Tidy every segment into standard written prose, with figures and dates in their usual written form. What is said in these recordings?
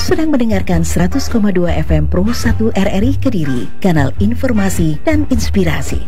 sedang mendengarkan 100,2 FM Pro 1 RRI Kediri, kanal informasi dan inspirasi.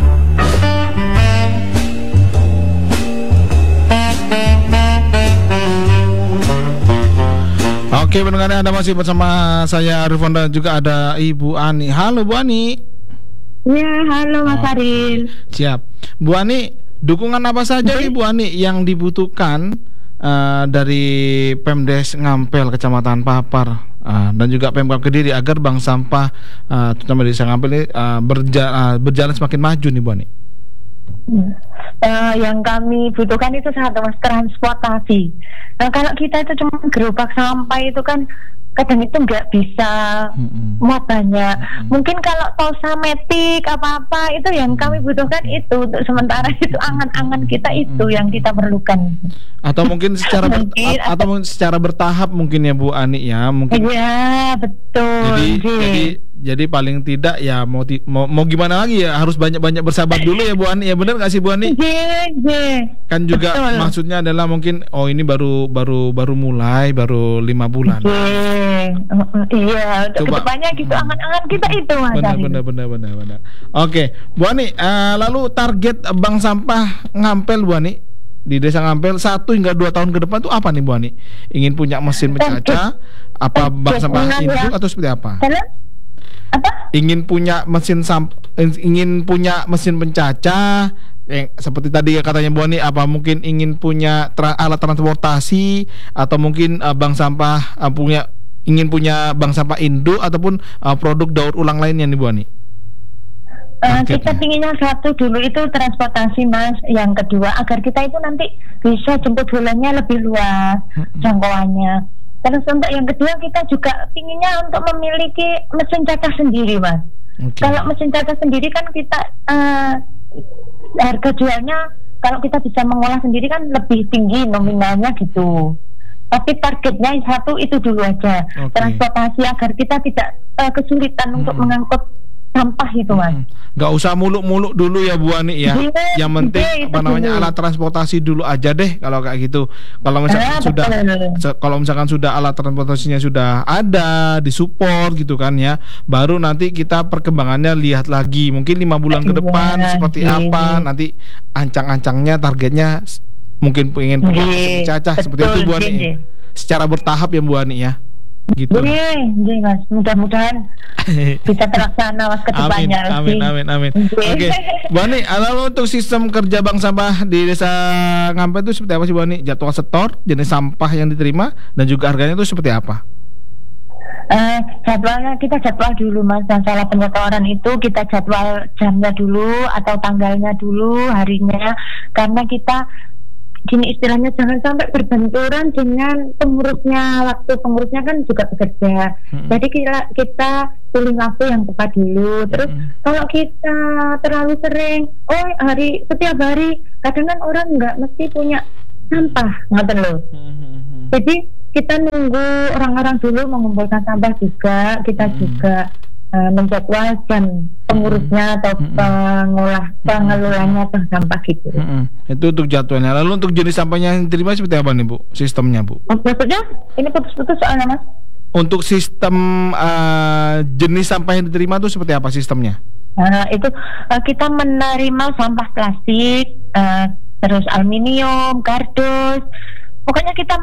Oke, pendengar, Anda masih bersama saya Arifon dan juga ada Ibu Ani. Halo Bu Ani. Ya, halo Mas Aril. Siap. Bu Ani, dukungan apa saja nih Bu Ani yang dibutuhkan dari Pemdes Ngampel Kecamatan Papar dan juga Pemkab Kediri agar bank sampah terutama di Desa Ngampel ini berjalan semakin maju nih Bu Ani? Yang kami butuhkan itu satu, Mas, transportasi. Kalau kita itu cuma gerobak sampah itu kan kadang itu nggak bisa muat banyak. Mungkin kalau pausa metik apa-apa itu yang kami butuhkan itu untuk sementara itu angan-angan kita itu yang kita perlukan. Atau mungkin secara secara bertahap mungkin ya Bu Ani ya, mungkin. Iya, betul. Jadi paling tidak ya mau gimana lagi ya, harus banyak-banyak bersabar dulu ya Bu Ani ya, benar nggak sih Bu Ani? Kan juga betul. Maksudnya adalah mungkin ini baru mulai, baru 5 bulan. Iya, untuk kedepannya gitu angan-angan kita itu Mas. Benar. Oke, Bu Ani, lalu target bank sampah Ngampel Bu Ani di Desa Ngampel 1 hingga 2 tahun ke depan itu apa nih Bu Ani? Ingin punya mesin pencacah, apa bank sampah induk atau seperti apa? Ingin punya mesin pencacah yang seperti tadi katanya Bu Ani, apa mungkin ingin punya alat transportasi, atau mungkin bank sampah ingin punya bank sampah induk ataupun produk daur ulang lainnya nih Bu Ani? Kita pinginnya satu dulu itu transportasi, Mas. Yang kedua agar kita itu nanti bisa jemput bolanya lebih luas jangkauannya. Terus untuk yang kedua kita juga pinginnya untuk memiliki mesin cacah sendiri, Mas. Kalau mesin cacah sendiri kan kita harga jualnya kalau kita bisa mengolah sendiri kan lebih tinggi nominalnya gitu. Tapi targetnya satu itu dulu aja, transportasi agar kita tidak kesulitan untuk mengangkut sampah itu, Mas. Gak usah muluk-muluk dulu ya Bu Ani ya. Yang penting alat transportasi dulu aja deh kalau kayak gitu. Kalau misalkan sudah alat transportasinya sudah ada, disupport gitu kan ya, baru nanti kita perkembangannya lihat lagi. Mungkin 5 bulan ke depan seperti apa, nanti ancang-ancangnya targetnya mungkin pengen punya cacah seperti itu Bu Ani. Secara bertahap ya Bu Ani ya. Gitu. Mas, mudah-mudahan bisa terlaksana Mas kedepannya. Amin. Oke, Bu Ani, lalu untuk sistem kerja bank sampah di Desa Ngampel itu seperti apa sih Bu Ani? Jadwal setor, jenis sampah yang diterima, dan juga harganya itu seperti apa? Jadwalnya kita jadwal dulu, Mas. Masalah penyetoran itu kita jadwal jamnya dulu atau tanggalnya dulu, harinya, karena kita gini istilahnya jangan sampai berbenturan dengan pengurusnya. Waktu pengurusnya kan juga bekerja. Jadi kita pilih waktu yang tepat dulu. Terus kalau kita terlalu sering setiap hari, kadang kan orang nggak mesti punya sampah, ngoten loh. Jadi kita nunggu orang-orang dulu mengumpulkan sampah juga. Kita juga menjadwalkan pengurusnya atau pengelolanya tentang sampah gitu. Itu untuk jadwalnya. Lalu untuk jenis sampahnya yang diterima seperti apa nih Bu? Sistemnya Bu? Maksudnya ini putus-putus soalnya, Mas. Untuk sistem jenis sampah yang diterima itu seperti apa sistemnya? Itu kita menerima sampah plastik, terus aluminium, kardus. Pokoknya kita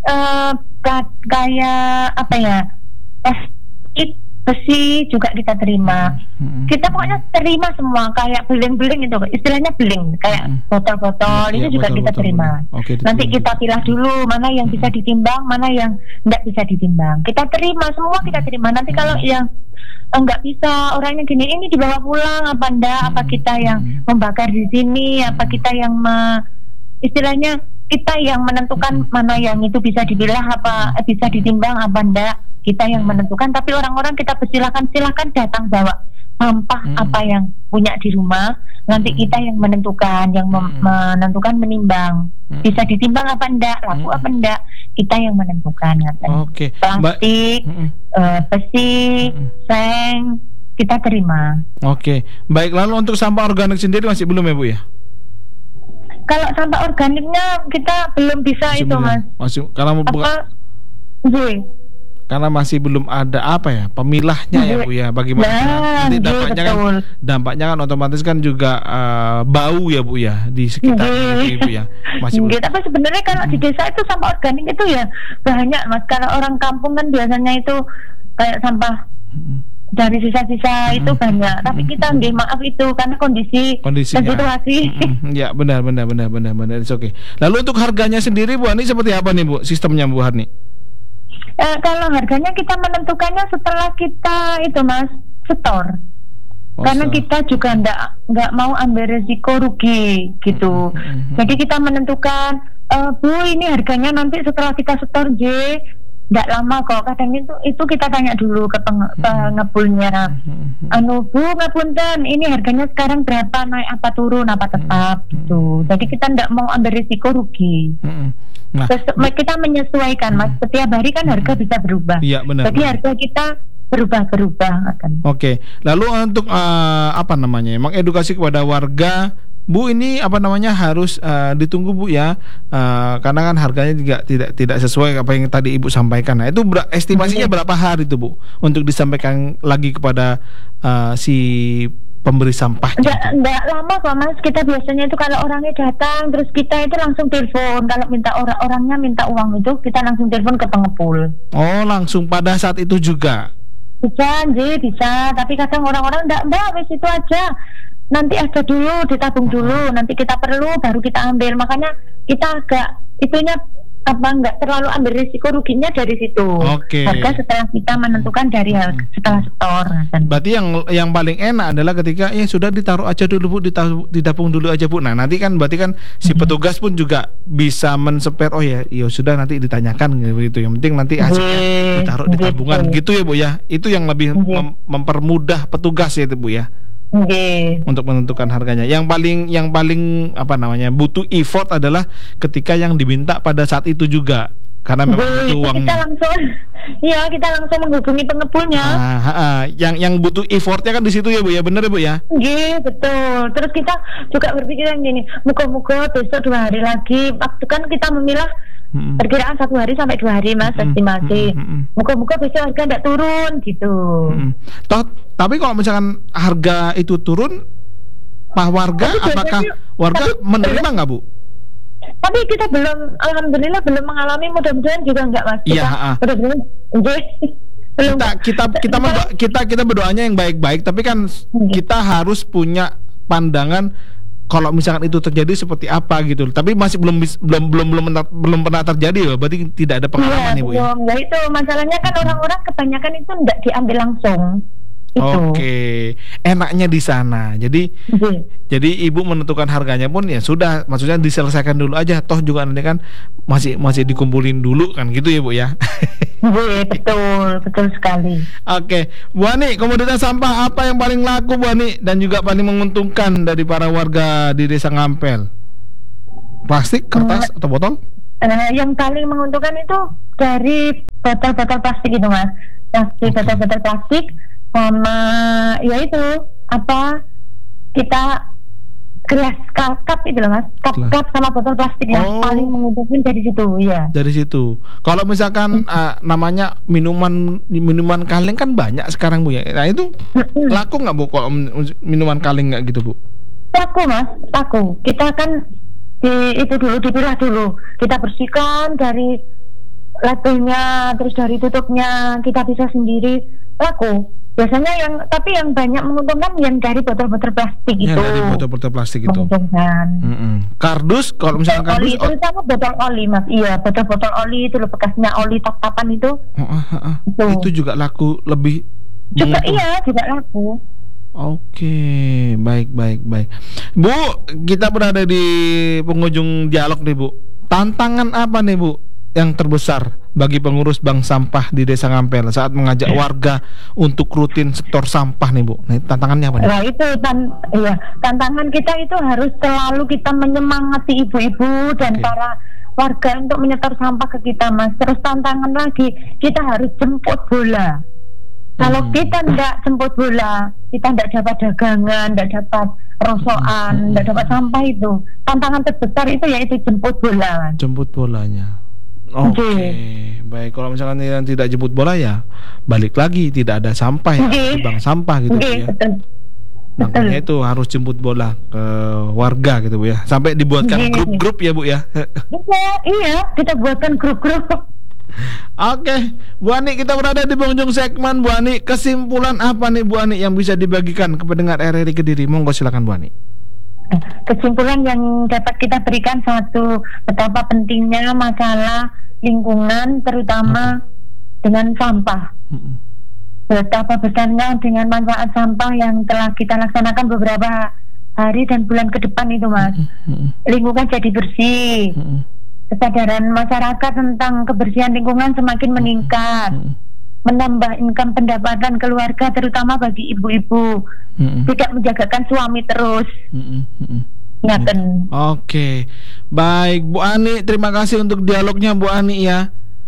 kayak apa ya? Plastik, besi juga kita terima. Kita pokoknya terima semua, kayak beling-beling itu, istilahnya beling, kayak botol-botol itu juga kita terima. Nanti kita pilah dulu mana yang bisa ditimbang, mana yang tidak bisa ditimbang. Kita terima semua, kita terima. Nanti kalau yang enggak bisa, orangnya gini, ini dibawa pulang apa enggak? Apa kita yang membakar di sini? Apa kita yang istilahnya kita yang menentukan mana yang itu bisa dipilah, apa bisa ditimbang apa enggak? Kita yang menentukan, tapi orang-orang kita silakan datang bawa sampah apa yang punya di rumah. Nanti kita yang menentukan, menentukan menimbang, bisa ditimbang apa enggak, laku apa enggak, kita yang menentukan. Plastik, besi, seng, kita terima. Baik, lalu untuk sampah organik sendiri masih belum ya Bu ya? Kalau sampah organiknya kita belum bisa. Masih itu belum. Mas. Masih kalau karena masih belum ada pemilahnya ya Bu ya. Bagaimana nanti dampaknya kan otomatis kan juga bau ya Bu ya di sekitar Ibu ya. Masih belum. Tapi sebenarnya kalau di desa itu sampah organik itu ya banyak Mas. Kalau orang kampung kan biasanya itu kayak sampah dari sisa-sisa itu banyak. Tapi kita maaf itu karena kondisinya. Situasi. Ya benar. It's okay. Lalu untuk harganya sendiri Bu Hani seperti apa nih Bu sistemnya Bu Hani? Kalau harganya kita menentukannya setelah kita itu Mas setor. Karena kita juga nggak mau ambil resiko rugi gitu. Jadi kita menentukan Bu ini harganya nanti setelah kita setor nggak lama kok. Kadang itu kita tanya dulu ke pengepulnya. Bu ngapunten ini harganya sekarang berapa, naik apa turun apa tetap gitu. Jadi kita nggak mau ambil risiko rugi. Nah, kita menyesuaikan Mas. Setiap hari kan harga bisa berubah. Iya, benar. Jadi harga kita berubah akan. Oke. Lalu untuk mengedukasi kepada warga Bu ini harus ditunggu Bu ya, karena kan harganya juga tidak sesuai apa yang tadi Ibu sampaikan. Nah itu estimasinya berapa hari itu Bu untuk disampaikan lagi kepada si pemberi sampah? Enggak lama kok Mas. Kita biasanya itu kalau orangnya datang terus kita itu langsung telepon. Kalau orangnya minta uang itu kita langsung telepon ke pengepul. Oh langsung pada saat itu juga? Bisa. Tapi kadang orang-orang enggak wis itu aja. Nanti ada dulu, ditabung dulu, nanti kita perlu baru kita ambil. Makanya kita nggak terlalu ambil risiko ruginya dari situ. Oke. Harga setelah kita menentukan dari setelah setor. Berarti yang paling enak adalah ketika sudah ditaruh aja dulu Bu, ditabung dulu aja Bu. Nah nanti kan berarti kan si petugas pun juga bisa men-spare. Oh ya sudah nanti ditanyakan gitu. Yang penting nanti hasilnya ditaruh di tabungan gitu ya Bu ya. Itu yang lebih mempermudah petugas ya itu Bu ya. Untuk menentukan harganya. Yang paling butuh effort adalah ketika yang diminta pada saat itu juga. Karena memang butuh uang. Kita langsung menghubungi pengepulnya. Yang butuh effortnya kan di situ ya Bu ya, benar ya Bu ya? Betul. Terus kita juga berpikiran gini, muka-muka besok 2 hari lagi. Waktu kan kita memilah perkiraan 1 hari sampai 2 hari Mas estimasi. Muka-muka besok harga tidak turun gitu. Tapi kalau misalkan harga itu turun, apakah warga menerima nggak Bu? Tapi kita alhamdulillah belum mengalami, mudah-mudahan juga enggak Mas. Iya. Kita berdoanya yang baik-baik, tapi kan kita harus punya pandangan kalau misalkan itu terjadi seperti apa gitu. Tapi masih belum pernah terjadi ya. Berarti tidak ada pengalaman nih Bu ya. Ya itu masalahnya kan orang-orang kebanyakan itu enggak diambil langsung. Oke, enaknya di sana. Jadi Ibu menentukan harganya pun ya sudah, maksudnya diselesaikan dulu aja. Toh juga nanti kan masih dikumpulin dulu kan gitu ya Bu ya. Betul sekali. Oke, Bu Hani, komoditas sampah apa yang paling laku Bu Hani dan juga paling menguntungkan dari para warga di Desa Ngampel? Plastik, kertas atau botol? Yang paling menguntungkan itu dari botol-botol plastik itu Mas. Botol-botol plastik. Sama kita gelas cup itu loh Mas, cup sama botol plastik yang paling menguntungkan dari situ ya. Dari situ. Kalau misalkan namanya minuman kaleng kan banyak sekarang Bu ya. Nah itu laku nggak Bu kalau minuman kaleng nggak gitu Bu? Laku Mas, laku. Kita kan dipilah dulu. Kita bersihkan dari labelnya, terus dari tutupnya kita bisa sendiri, laku. Biasanya yang banyak menguntungkan yang dari botol-botol plastik itu. Dari botol-botol plastik itu. Menguntungkan. Kardus, kalau misalnya kardus. Oli itu sama botol oli Mas. Iya, botol-botol oli itu bekasnya oli top-topan itu. Itu juga laku lebih. Juga laku. Oke, baik. Bu, kita berada di penghujung dialog nih Bu. Tantangan apa nih Bu yang terbesar bagi pengurus bank sampah di Desa Ngampel saat mengajak warga untuk rutin setor sampah nih Bu? Nah, tantangannya apa nih? Nah itu tantangan kita itu harus selalu kita menyemangati ibu-ibu dan para warga untuk menyetor sampah ke kita Mas. Terus tantangan lagi, kita harus jemput bola. Kalau kita tidak jemput bola, kita tidak dapat dagangan, tidak dapat rosokan, tidak dapat sampah itu. Tantangan terbesar itu yaitu jemput bola. Jemput bolanya. Oke. Baik, kalau misalkan yang tidak jemput bola ya balik lagi, tidak ada sampah ya, di bank sampah gitu Bu ya. Betul. Makanya itu harus jemput bola ke warga gitu Bu ya. Sampai dibuatkan grup-grup ya Bu ya. Iya, kita buatkan grup-grup. Oke, Bu Ani, kita berada di penghujung segmen Bu Ani. Kesimpulan apa nih Bu Ani yang bisa dibagikan ke pendengar RRI Kediri? Monggo silakan Bu Ani. Kesimpulan yang dapat kita berikan satu, betapa pentingnya masalah lingkungan terutama dengan sampah. Betapa besarnya dengan manfaat sampah yang telah kita laksanakan beberapa hari dan bulan ke depan itu Mas. Lingkungan jadi bersih. Kesadaran masyarakat tentang kebersihan lingkungan semakin meningkat. Menambah income pendapatan keluarga terutama bagi ibu-ibu. Tidak menjagakan suami terus. Oke. Baik Bu Ani, terima kasih untuk dialognya Bu Ani ya.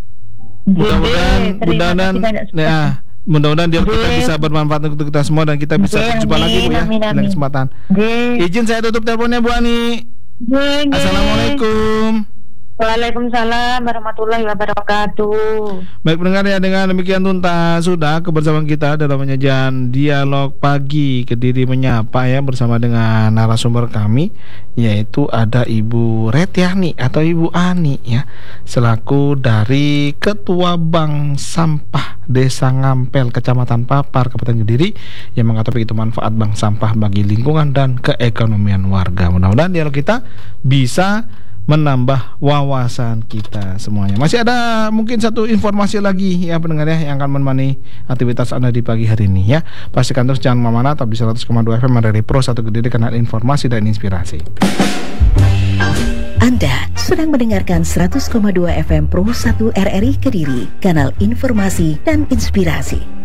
Mudah-mudahan dialog kita bisa bermanfaat untuk kita semua dan kita bisa berjumpa lagi Bu ya di lain kesempatan. Izin saya tutup teleponnya Bu Ani. Assalamualaikum. Waalaikumsalam warahmatullahi wabarakatuh. Baik pendengar ya, dengan demikian tuntas sudah kebersamaan kita dalam penyajian Dialog Pagi Kediri Menyapa ya, bersama dengan narasumber kami, yaitu ada Ibu Retyani atau Ibu Ani ya, selaku dari Ketua Bank Sampah Desa Ngampel, Kecamatan Papar, Kabupaten Kediri, yang mengatakan itu manfaat bank sampah bagi lingkungan dan keekonomian warga. Mudah-mudahan dialog kita bisa menambah wawasan kita semuanya. Masih ada mungkin satu informasi lagi ya pendengar ya, yang akan menemani aktivitas Anda di pagi hari ini ya. Pastikan terus jangan kemana-mana, tapi 100,2 FM dari Pro 1 Kediri, kanal informasi dan inspirasi. Anda sedang mendengarkan 100,2 FM Pro 1 RRI Kediri, kanal informasi dan inspirasi.